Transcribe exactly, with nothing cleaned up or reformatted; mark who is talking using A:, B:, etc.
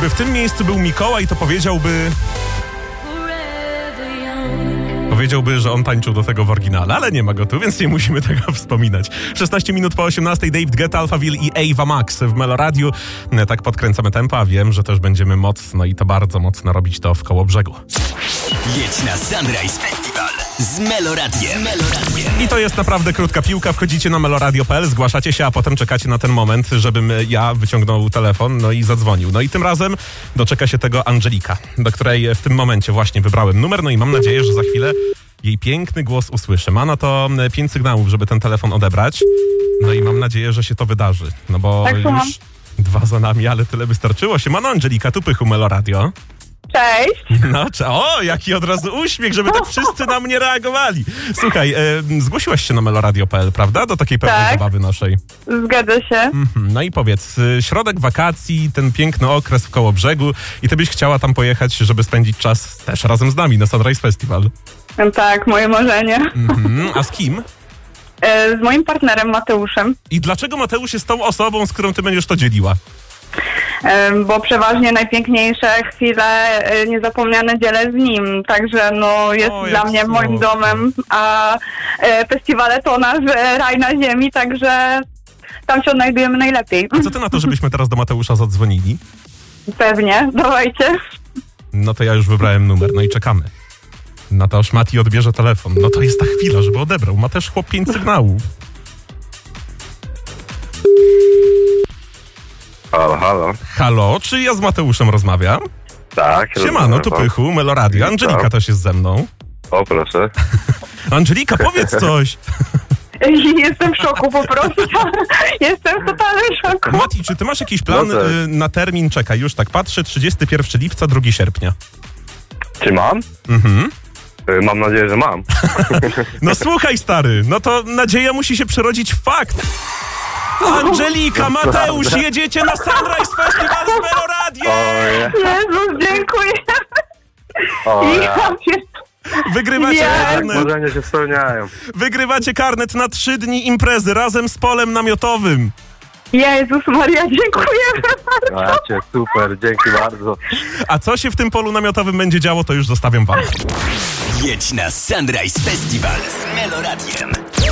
A: Gdyby w tym miejscu był Mikołaj, to powiedziałby... Powiedziałby, że on tańczył do tego w oryginale, ale nie ma go tu, więc nie musimy tego wspominać. szesnaście minut po osiemnastej, David Guetta, Alphaville i Ava Max w Meloradiu. Tak podkręcamy tempo, a wiem, że też będziemy mocno i to bardzo mocno robić to w Kołobrzegu.
B: Jedź na Sunrise Festival z Meloradiem. Meloradiem.
A: I to jest naprawdę krótka piłka. Wchodzicie na meloradio kropka p l, zgłaszacie się, a potem czekacie na ten moment, żebym ja wyciągnął telefon, no i zadzwonił. No i tym razem doczeka się tego Angelika, do której w tym momencie właśnie wybrałem numer, no i mam nadzieję, że za chwilę jej piękny głos usłyszę. Ma na to pięć sygnałów, żeby ten telefon odebrać. No i mam nadzieję, że się to wydarzy. No bo
C: tak,
A: już
C: słucham.
A: Dwa za nami, ale tyle wystarczyło. Siemano Angelika, tu Pychu Meloradio.
C: Cześć.
A: No, cze- o, jaki od razu uśmiech, żeby tak wszyscy na mnie reagowali. Słuchaj, e, zgłosiłaś się na meloradio kropka p l, prawda? Do takiej pewnej
C: Tak.
A: zabawy naszej.
C: Zgadza się.
A: Mhm. No i powiedz, y, środek wakacji, ten piękny okres w Kołobrzegu i ty byś chciała tam pojechać, żeby spędzić czas też razem z nami na Sunrise Festival.
C: Tak, moje marzenie.
A: Mhm. A z kim?
C: E, Z moim partnerem Mateuszem,
A: I dlaczego Mateusz jest tą osobą, z którą ty będziesz to dzieliła?
C: e, bo przeważnie najpiękniejsze chwile e, niezapomniane dzielę z nim, także no jest
A: O, jak
C: dla mnie moim
A: słodko.
C: domem, a e, festiwale to nasz e, raj na ziemi, także tam się odnajdujemy najlepiej.
A: A co ty na to, żebyśmy teraz do Mateusza zadzwonili?
C: Pewnie, dawajcie.
A: No to ja już wybrałem numer, no i czekamy. Na to aż Mati odbierze telefon. No to jest ta chwila, żeby odebrał. Ma też chłop pięć sygnałów.
D: Halo, halo.
A: Halo, czy ja z Mateuszem rozmawiam?
D: Tak.
A: Siemano, tu
D: rozumiem,
A: Pychu, Meloradio. Angelika
D: Witam.
A: też jest ze mną.
D: O, proszę.
A: Angelika, powiedz coś.
C: Jestem w szoku po prostu. Jestem w totalnym szoku.
A: Mati, czy ty masz jakiś plan
D: No tak.
A: y, na termin? Czekaj, już tak patrzę, trzydziestego pierwszego lipca, drugiego sierpnia.
D: Czy mam?
A: Mhm.
D: Y, Mam nadzieję, że mam.
A: No słuchaj, stary, no to nadzieja musi się przerodzić w fakt. Angelika, Mateusz, jedziecie na Sunrise Festival z Meloradiem!
D: Oje.
C: Jezus, dziękuję.
D: Oje.
C: Ja pier-
A: Wygrywacie
C: Nie.
A: karnet,
D: Marzenia się spełniają.
A: wygrywacie karnet na trzy dni imprezy razem z polem namiotowym.
C: Jezus Maria, dziękuję bardzo.
D: Macie, super, dzięki bardzo.
A: A co się w tym polu namiotowym będzie działo, to już zostawiam wam.
B: Jedź na Sunrise Festival z Meloradiem.